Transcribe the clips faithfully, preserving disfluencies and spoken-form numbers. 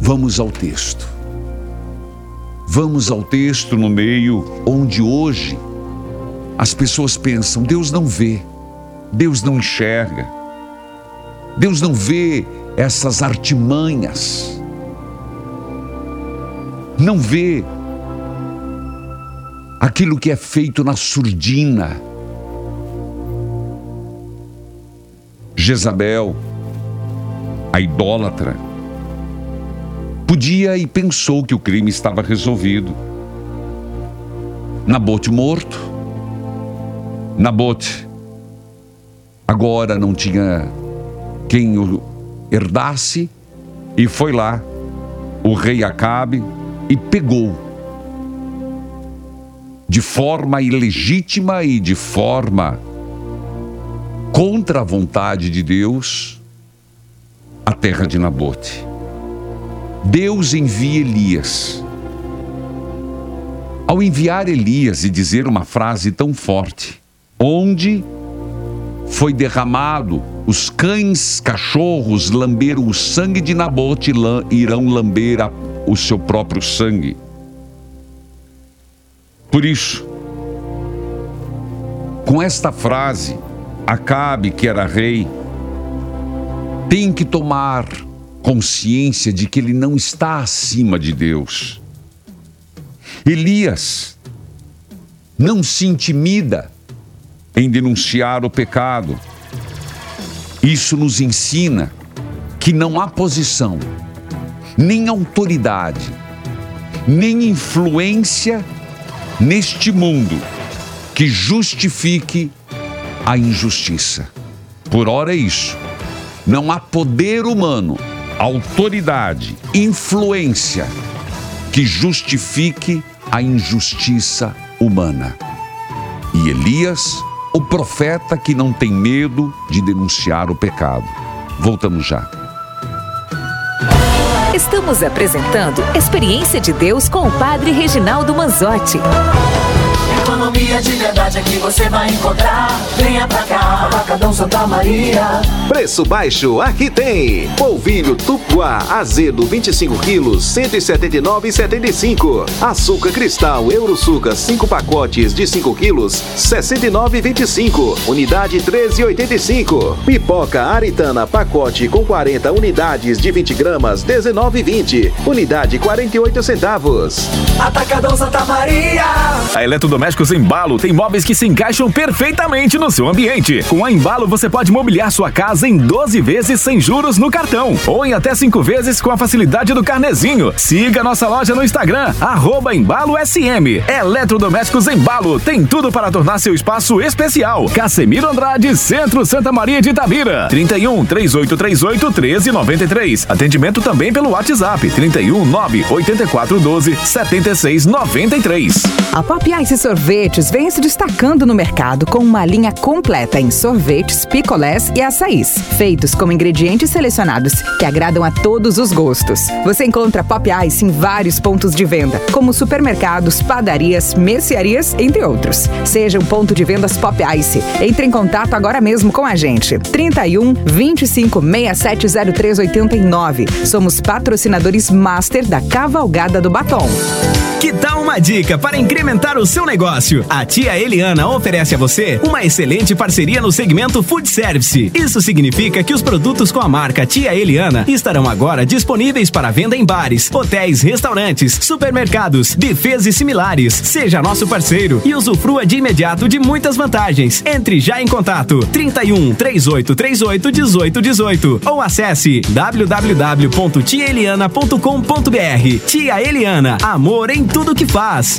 Vamos ao texto. Vamos ao texto no meio onde hoje as pessoas pensam: Deus não vê, Deus não enxerga, Deus não vê essas artimanhas, não vê aquilo que é feito na surdina. Jezabel, a idólatra, podia e pensou que o crime estava resolvido. Nabote morto. Nabote agora não tinha quem o herdasse, e foi lá o rei Acabe e pegou, de forma ilegítima e de forma contra a vontade de Deus, a terra de Nabote. Deus envia Elias. Ao enviar Elias e dizer uma frase tão forte: onde foi derramado, os cães, cachorros lamberam o sangue de Nabote, irão lamber a, o seu próprio sangue. Por isso, com esta frase, Acabe, que era rei, tem que tomar consciência de que ele não está acima de Deus. Elias não se intimida em denunciar o pecado. Isso nos ensina que não há posição, nem autoridade, nem influência neste mundo que justifique a injustiça. Por ora é isso. Não há poder humano, autoridade, influência que justifique a injustiça humana. E Elias, o profeta que não tem medo de denunciar o pecado. Voltamos já. Estamos apresentando Experiência de Deus com o Padre Reginaldo Manzotti. Economia de verdade aqui você vai encontrar. Venha pra cá, Atacadão Santa Maria. Preço baixo aqui tem. Polvilho Tupuá azedo vinte e cinco quilos, cento e setenta e nove reais e setenta e cinco centavos. Açúcar cristal Eurosuca cinco pacotes de cinco quilos, sessenta e nove reais e vinte e cinco centavos. Unidade treze reais e oitenta e cinco centavos. Pipoca Aritana pacote com quarenta unidades de vinte gramas, dezenove reais e vinte centavos. Unidade quarenta e oito centavos. Atacadão Santa Maria. A Eletrodomésticos Embalo tem móveis que se encaixam perfeitamente no seu ambiente. Com a Embalo você pode mobiliar sua casa em doze vezes sem juros no cartão, ou em até cinco vezes com a facilidade do carnezinho. Siga nossa loja no Instagram, arroba Embalo S M. Eletrodomésticos Embalo tem tudo para tornar seu espaço especial. Casemiro Andrade, Centro Santa Maria de Itabira. trinta e um, três oito três oito, treze noventa e três. Atendimento também pelo WhatsApp, trinta e um, nove oito quatro, doze, setenta e seis noventa e três. A Pop Ice Sorvetes vem se destacando no mercado com uma linha completa em sorvetes, picolés e açaís, feitos com ingredientes selecionados que agradam a todos os gostos. Você encontra Pop Ice em vários pontos de venda, como supermercados, padarias, mercearias, entre outros. Seja um ponto de vendas Pop Ice. Entre em contato agora mesmo com a gente. trinta e um, vinte e cinco, sessenta e sete, zero três oitenta e nove. Somos patrocinadores master da Cavalgada do Batom. Que tal uma dica para incrementar o seu negócio? A Tia Eliana oferece a você uma excelente parceria no segmento Food Service. Isso significa que os produtos com a marca Tia Eliana estarão agora disponíveis para venda em bares, hotéis, restaurantes, supermercados, buffets e similares. Seja nosso parceiro e usufrua de imediato de muitas vantagens. Entre já em contato trinta e um, três oito três oito, dezoito dezoito ou acesse w w w ponto tia eliana ponto com ponto b r. Tia Eliana, amor em tudo que faz.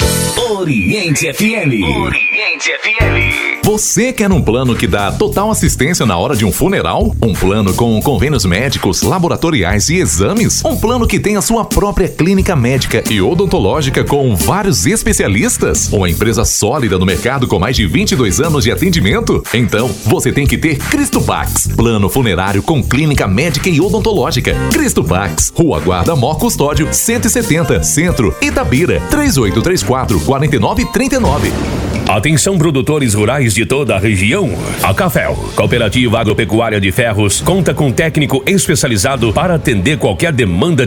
Oriente F M. Oriente F M. Você quer um plano que dá total assistência na hora de um funeral? Um plano com convênios médicos, laboratoriais e exames? Um plano que tem a sua própria clínica médica e odontológica com vários especialistas? Uma empresa sólida no mercado com mais de vinte e dois anos de atendimento? Então, você tem que ter Cristo Pax. Plano funerário com clínica médica e odontológica. Cristo Pax. Rua Guarda Mó Custódio, cento e setenta, Centro, Itabira. três oito três quatro, quatro nove três nove. Atenção, produtores rurais de toda a região. A Cafel, Cooperativa Agropecuária de Ferros, conta com técnico especializado para atender qualquer demanda